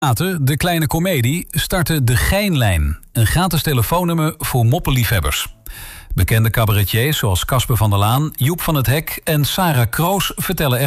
De Kleine Comedie startte De Geinlijn, een gratis telefoonnummer voor moppenliefhebbers. Bekende cabaretiers zoals Casper van der Laan, Joep van het Hek en Sarah Kroos vertellen er